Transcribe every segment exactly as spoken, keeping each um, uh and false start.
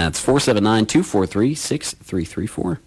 that's four seven nine, two four three, six three three four.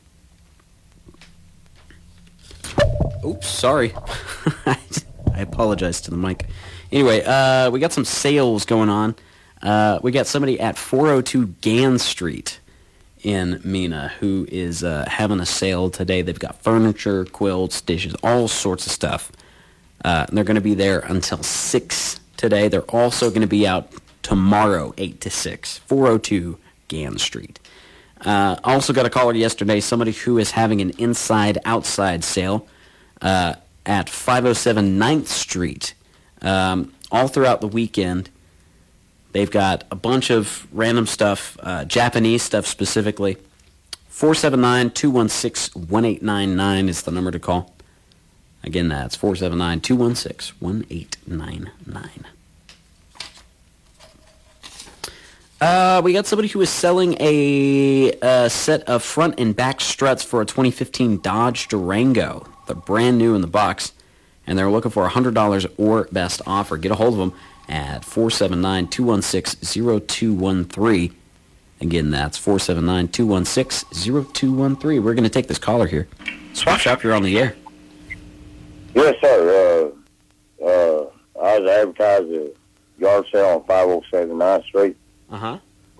Oops, sorry. I apologize to the mic. Anyway, uh, we got some sales going on. Uh, we got somebody at four oh two Gann Street in Mena who is uh, having a sale today. They've got furniture, quilts, dishes, all sorts of stuff. Uh, and they're going to be there until six today. They're also going to be out tomorrow, eight to six, four oh two Gann Street. Uh, also got a caller yesterday, somebody who is having an inside-outside sale uh, at five oh seven ninth Street. Um, all throughout the weekend, they've got a bunch of random stuff, uh, Japanese stuff specifically. four seven nine, two one six, one eight nine nine is the number to call. Again, that's four seven nine, two one six, one eight nine nine. Uh, we got somebody who is selling a, a set of front and back struts for a twenty fifteen Dodge Durango. They're brand new in the box, and they're looking for one hundred dollars or best offer. Get a hold of them at four seven nine, two one six, zero two one three. Again, that's four seven nine, two one six, zero two one three. We're going to take this caller here. Swap Shop, you're on the air. Yes, sir. Uh, uh, I was advertised a yard sale on five oh seven ninth Street. Uh-huh.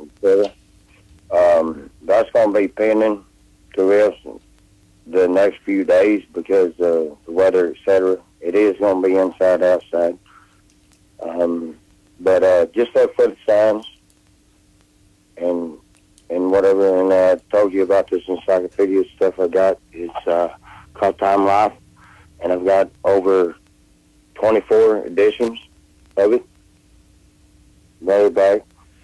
Um, that's going to be pending to us the next few days because uh, the weather, et cetera. It is going to be inside, outside. Um, but uh, just look for the signs and and whatever. And I told you about this encyclopedia stuff I got. It's uh, called Time Life. And I've got over twenty-four editions of it. Very back.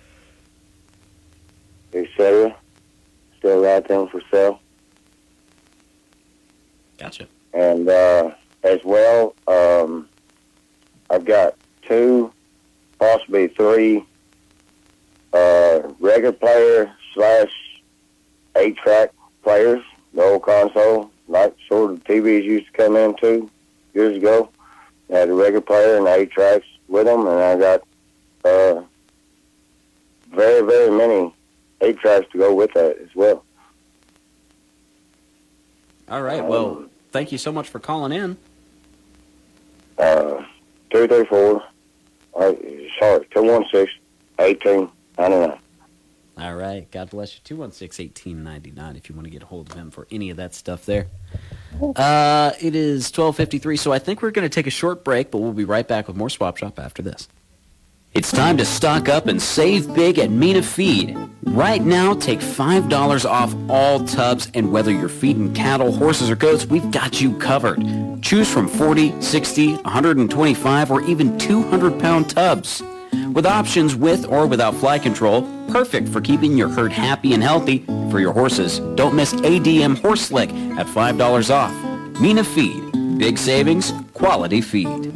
et cetera. Still got them for sale. Gotcha. And uh, as well, um, I've got two, possibly three, uh, regular player slash eight-track players, the old console, like sort of T Vs used to come into years ago. I had a regular player and eight tracks with them, and I got uh, very, very many eight tracks to go with that as well. All right. Well, um, thank you so much for calling in. Uh, two three four. Uh, sorry, two one six, eighteen ninety nine. All right. God bless you. two one six, eighteen ninety-nine if you want to get a hold of him for any of that stuff there. Uh, it is twelve fifty-three, so I think we're going to take a short break, but we'll be right back with more Swap Shop after this. It's time to stock up and save big at Mena Feed. Right now, take five dollars off all tubs, and whether you're feeding cattle, horses, or goats, we've got you covered. Choose from forty, sixty, one hundred twenty-five, or even two hundred pound tubs. With options with or without fly control, perfect for keeping your herd happy and healthy. For your horses, don't miss A D M Horse Slick at five dollars off. Mena Feed. Big savings, quality feed.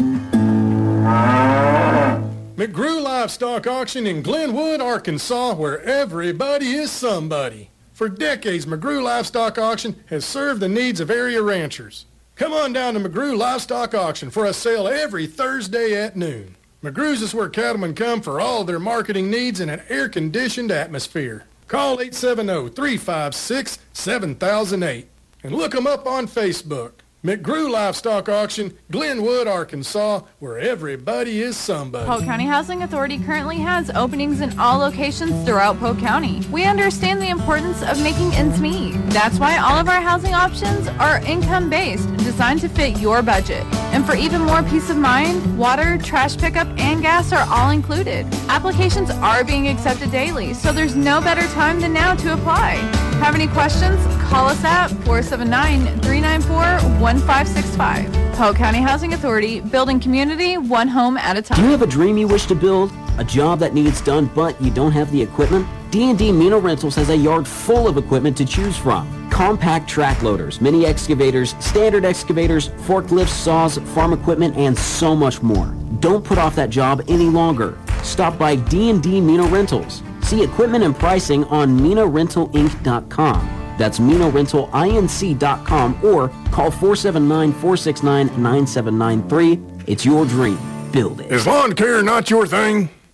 McGrew Livestock Auction in Glenwood, Arkansas, where everybody is somebody. For decades, McGrew Livestock Auction has served the needs of area ranchers. Come on down to McGrew Livestock Auction for a sale every Thursday at noon. McGrew's is where cattlemen come for all their marketing needs in an air-conditioned atmosphere. Call eight seven zero, three five six, seven thousand eight and look them up on Facebook. McGrew Livestock Auction, Glenwood, Arkansas, where everybody is somebody. Polk County Housing Authority currently has openings in all locations throughout Polk County. We understand the importance of making ends meet. That's why all of our housing options are income-based, designed to fit your budget. And for even more peace of mind, water, trash pickup, and gas are all included. Applications are being accepted daily, so there's no better time than now to apply. Have any questions? Call us at four seven nine, three nine four, one five six five. Polk County Housing Authority, building community one home at a time. Do you have a dream you wish to build? A job that needs done, but you don't have the equipment? D and D Mena Rentals has a yard full of equipment to choose from. Compact track loaders, mini excavators, standard excavators, forklifts, saws, farm equipment, and so much more. Don't put off that job any longer. Stop by D and D Mena Rentals. See equipment and pricing on Mena Rental Inc dot com. That's Mena Rental Inc dot com or call four seven nine, four six nine, nine seven nine three. It's your dream. Build it. Is lawn care not your thing?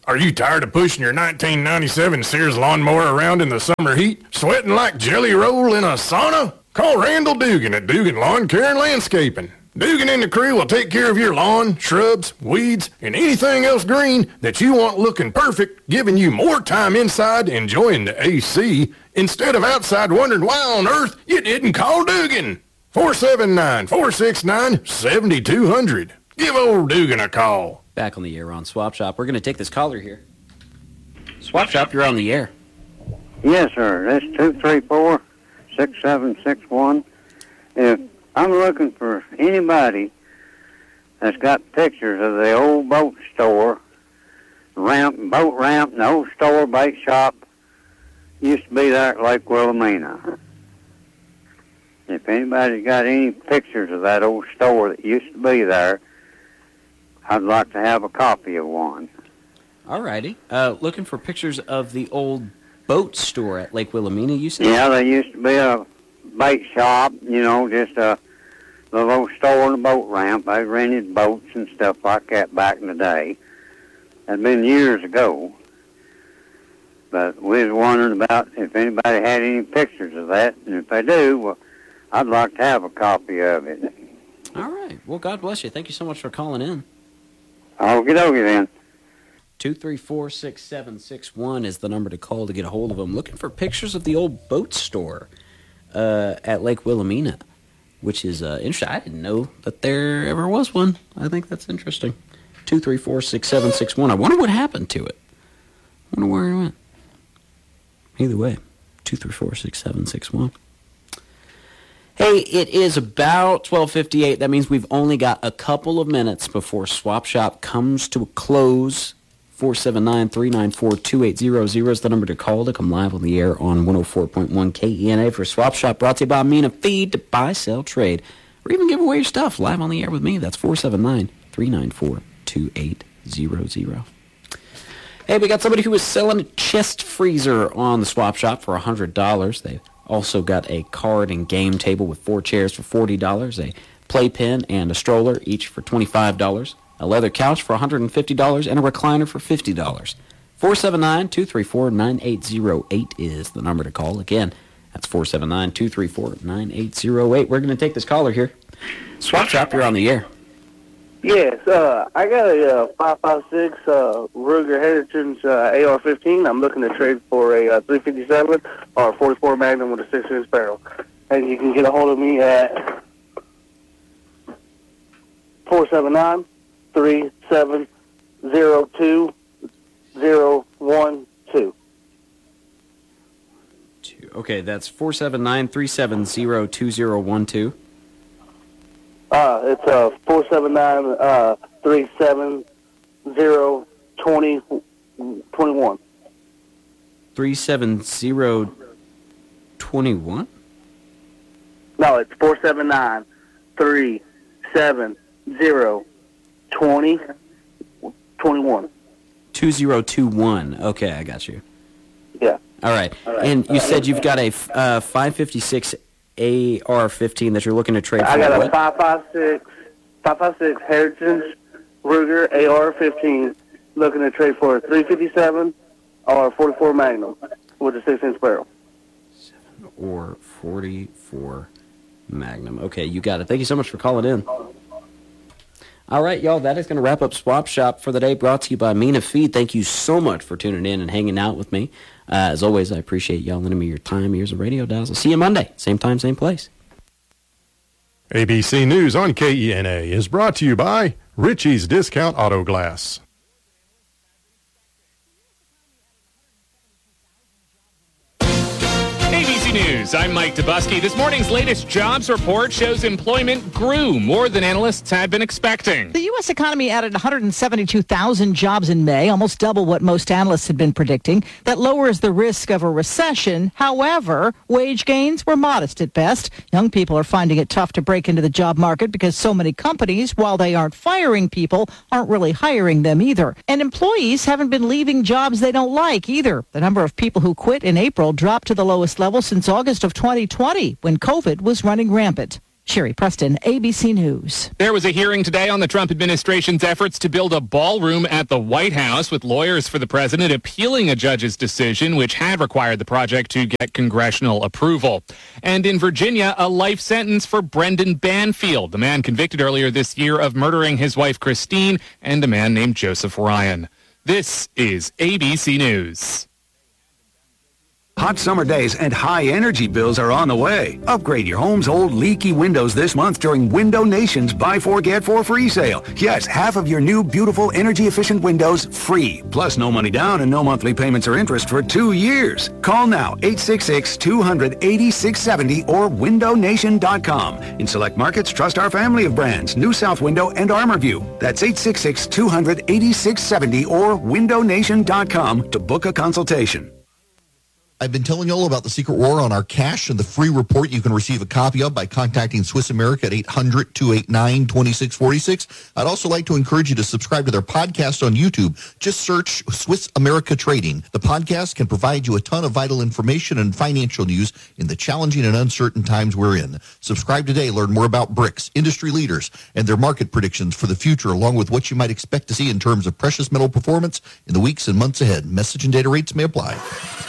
Are you tired of pushing your nineteen ninety-seven Sears lawnmower around in the summer heat, sweating like jelly roll in a sauna? Call Randall Dugan at Dugan Lawn Care and Landscaping. Dugan and the crew will take care of your lawn, shrubs, weeds, and anything else green that you want looking perfect, giving you more time inside enjoying the A C instead of outside wondering why on earth you didn't call Dugan. four seven nine, four six nine, seven two zero zero. Give old Dugan a call. Back on the air on Swap Shop. We're going to take this caller here. Swap Shop, you're on the air. Yes, sir. That's two three four, six seven six one. If I'm looking for anybody that's got pictures of the old boat store, ramp, boat ramp, and the old store, bait shop, used to be there at Lake Wilhelmina. If anybody's got any pictures of that old store that used to be there, I'd like to have a copy of one. All righty. Uh, looking for pictures of the old boat store at Lake Wilhelmina, you said? Yeah, there used to be a bait shop, you know, just a little old store and a boat ramp. They rented boats and stuff like that back in the day. That'd been years ago. But we was wondering about if anybody had any pictures of that, and if they do, well, I'd like to have a copy of it. All right. Well, God bless you. Thank you so much for calling in. Okie dokie then. two three four, six seven six one is the number to call to get a hold of them. Looking for pictures of the old boat store uh, at Lake Wilhelmina, which is uh, interesting. I didn't know that there ever was one. I think that's interesting. two three four, six seven six one. I wonder what happened to it. I wonder where it went. Either way, two three four, six seven six one. Hey, it is about twelve fifty-eight. That means we've only got a couple of minutes before Swap Shop comes to a close. four seven nine, three nine four, two eight zero zero is the number to call to come live on the air on one oh four point one K E N A for Swap Shop, brought to you by Mina Feed, to buy, sell, trade, or even give away your stuff live on the air with me. That's four seven nine, three nine four, two eight zero zero. Hey, we got somebody who is selling a chest freezer on the Swap Shop for one hundred dollars. They also got a card and game table with four chairs for forty dollars, a playpen and a stroller, each for twenty-five dollars, a leather couch for one hundred fifty dollars, and a recliner for fifty dollars. four seven nine, two three four, nine eight zero eight is the number to call. Again, that's four seven nine, two three four, nine eight zero eight. We're going to take this caller here. Swap Shop, you're on the air. Yes, uh, I got a uh, five five six uh, Ruger Heritage uh, A R fifteen. I'm looking to trade for a uh, three fifty-seven or a forty-four Magnum with a six inch barrel. And you can get a hold of me at four seven nine, three seven zero two, zero one two. Okay, that's four seven nine, three seven zero, two zero one two. Uh, it's uh, four seven nine, uh, three seven zero, twenty, twenty-one. three seven zero, twenty-one? No, it's four seven nine, three seven zero, twenty, twenty-one. two zero two one. Okay, I got you. Yeah. All right. All right. And you said you've got a uh, five fifty-six A R fifteen that you're looking to trade for. I got a what? five five six, five five six Heritage Ruger A R fifteen, looking to trade for a three fifty-seven or a forty-four Magnum with a six inch barrel. Or forty-four Magnum. Okay, you got it. Thank you so much for calling in. All right, y'all, that is going to wrap up Swap Shop for the day, brought to you by Mina Feed. Thank you so much for tuning in and hanging out with me. Uh, as always, I appreciate y'all lending me your time, ears, and radio dials. I'll see you Monday, same time, same place. A B C News on K E N A is brought to you by Richie's Discount Auto Glass. A B C News, I'm Mike Dubusky. This morning's latest jobs report shows employment grew more than analysts had been expecting. The U S economy added one hundred seventy-two thousand jobs in May, almost double what most analysts had been predicting. That lowers the risk of a recession. However, wage gains were modest at best. Young people are finding it tough to break into the job market because so many companies, while they aren't firing people, aren't really hiring them either. And employees haven't been leaving jobs they don't like either. The number of people who quit in April dropped to the lowest level since August of twenty twenty, when COVID was running rampant. Sherry Preston, A B C News. There was a hearing today on the Trump administration's efforts to build a ballroom at the White House, with lawyers for the president appealing a judge's decision which had required the project to get congressional approval. And in Virginia, a life sentence for Brendan Banfield, the man convicted earlier this year of murdering his wife Christine and a man named Joseph Ryan. This is A B C News. Hot summer days and high energy bills are on the way. Upgrade your home's old leaky windows this month during Window Nation's Buy Four Get Four free sale. Yes, half of your new beautiful energy efficient windows free. Plus no money down and no monthly payments or interest for two years. Call now eight six six, two hundred, eighty-six seventy or window nation dot com. In select markets, trust our family of brands, New South Window and ArmorView. That's eight six six, two hundred, eighty-six seventy or window nation dot com to book a consultation. I've been telling you all about the secret war on our cash and the free report you can receive a copy of by contacting Swiss America at eight hundred, two eight nine, two six four six. I'd also like to encourage you to subscribe to their podcast on YouTube. Just search Swiss America Trading. The podcast can provide you a ton of vital information and financial news in the challenging and uncertain times we're in. Subscribe today. Learn more about BRICS, industry leaders, and their market predictions for the future, along with what you might expect to see in terms of precious metal performance in the weeks and months ahead. Message and data rates may apply.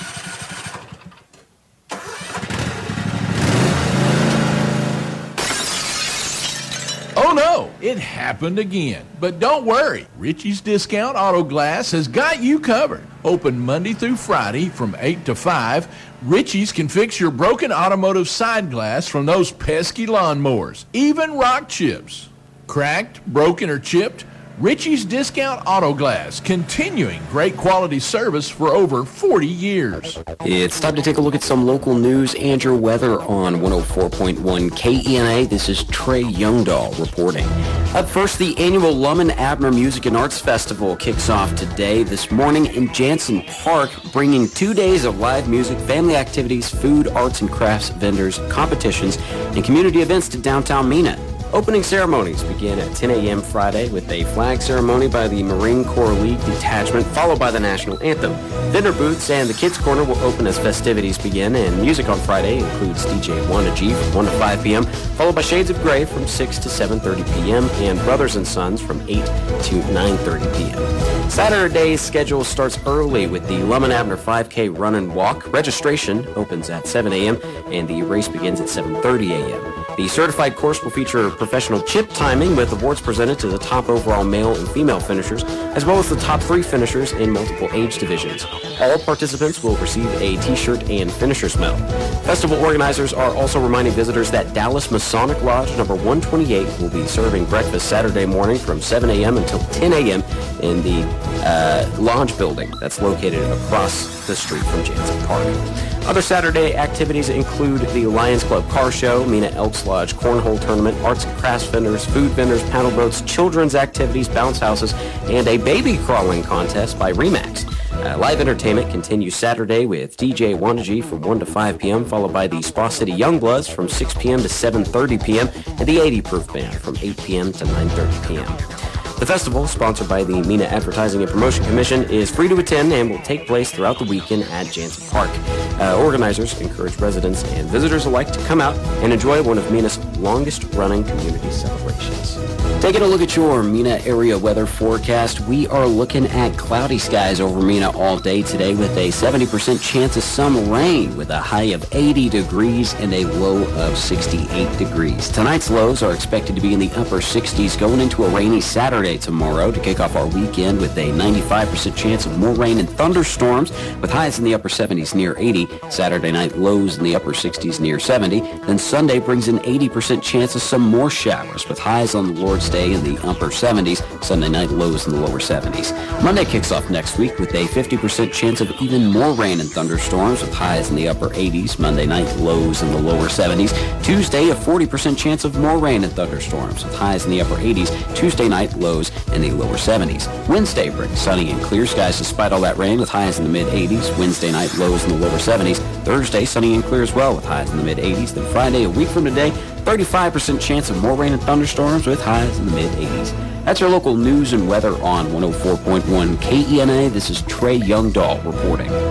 Oh no, it happened again. But don't worry, Richie's Discount Auto Glass has got you covered. Open Monday through Friday from eight to five, Richie's can fix your broken automotive side glass from those pesky lawnmowers, even rock chips. Cracked, broken, or chipped? Richie's Discount Auto Glass, continuing great quality service for over forty years. It's time to take a look at some local news and your weather on one oh four point one K E N A. This is Trey Youngdahl reporting. Up first, the annual Lum and Abner Music and Arts Festival kicks off today, this morning in Jansen Park, bringing two days of live music, family activities, food, arts and crafts, vendors, competitions, and community events to downtown Mena. Opening ceremonies begin at ten a.m. Friday with a flag ceremony by the Marine Corps League Detachment, followed by the National Anthem. Vendor booths and the Kids Corner will open as festivities begin, and music on Friday includes D J Wanda G from one to five p.m., followed by Shades of Grey from six to seven thirty p.m., and Brothers and Sons from eight to nine thirty p.m. Saturday's schedule starts early with the Lum and Abner five K Run and Walk. Registration opens at seven a.m., and the race begins at seven thirty a.m. The certified course will feature professional chip timing with awards presented to the top overall male and female finishers, as well as the top three finishers in multiple age divisions. All participants will receive a t-shirt and finisher's medal. Festival organizers are also reminding visitors that Dallas Masonic Lodge number one twenty-eight will be serving breakfast Saturday morning from seven a.m. until ten a.m. in the uh, Lodge building that's located across the street from Jansen Park. Other Saturday activities include the Lions Club Car Show, Mena Elks Lodge Cornhole Tournament, arts and crafts vendors, food vendors, paddle boats, children's activities, bounce houses, and a baby crawling contest by Remax. Uh, live entertainment continues Saturday with D J Wanda G from one to five p.m., followed by the Spa City Youngbloods from six p.m. to seven thirty p.m., and the eighty proof Band from eight p.m. to nine thirty p.m. The festival, sponsored by the Mena Advertising and Promotion Commission, is free to attend and will take place throughout the weekend at Jansen Park. Uh, organizers encourage residents and visitors alike to come out and enjoy one of Mena's longest-running community celebrations. Taking a look at your Mena area weather forecast, we are looking at cloudy skies over Mena all day today with a seventy percent chance of some rain with a high of eighty degrees and a low of sixty-eight degrees. Tonight's lows are expected to be in the upper sixties going into a rainy Saturday tomorrow to kick off our weekend with a ninety-five percent chance of more rain and thunderstorms with highs in the upper seventies near eighty. Saturday night lows in the upper sixties near seventy. Then Sunday brings an eighty percent chance of some more showers with highs on the Lord's Day in the upper seventies. Sunday night lows in the lower seventies. Monday kicks off next week with a fifty percent chance of even more rain and thunderstorms with highs in the upper eighties. Monday night lows in the lower seventies. Tuesday a forty percent chance of more rain and thunderstorms with highs in the upper eighties. Tuesday night lows in the lower seventies. Wednesday brings sunny and clear skies despite all that rain with highs in the mid eighties. Wednesday night lows in the lower seventies. Thursday sunny and clear as well with highs in the mid eighties. Then Friday, a week from today, thirty-five percent chance of more rain and thunderstorms with highs in the mid eighties. That's our local news and weather on one oh four point one K E N A. This is Trey Youngdahl reporting.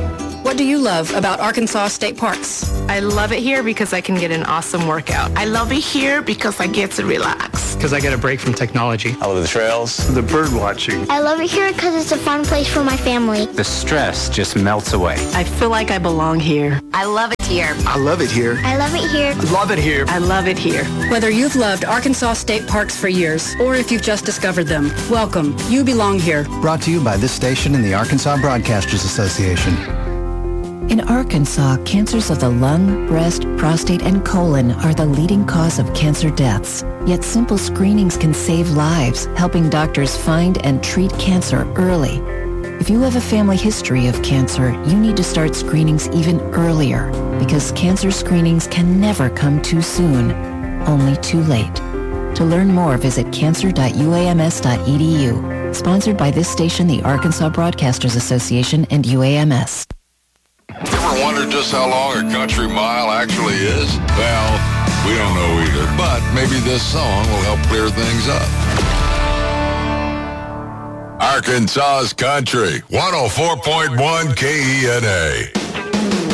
What do you love about Arkansas State Parks? I love it here because I can get an awesome workout. I love it here because I get to relax. Because I get a break from technology. I love the trails. The bird watching. I love it here because it's a fun place for my family. The stress just melts away. I feel like I belong here. I love it here. I love it here. I love it here. I love it here. I love it here. Whether you've loved Arkansas State Parks for years or if you've just discovered them, welcome. You belong here. Brought to you by this station and the Arkansas Broadcasters Association. In Arkansas, cancers of the lung, breast, prostate, and colon are the leading cause of cancer deaths. Yet simple screenings can save lives, helping doctors find and treat cancer early. If you have a family history of cancer, you need to start screenings even earlier because cancer screenings can never come too soon, only too late. To learn more, visit cancer dot u a m s dot e d u. Sponsored by this station, the Arkansas Broadcasters Association, and U A M S. Ever wondered just how long a country mile actually is? Well, we don't know either, but maybe this song will help clear things up. Arkansas's Country, one oh four point one K E N A.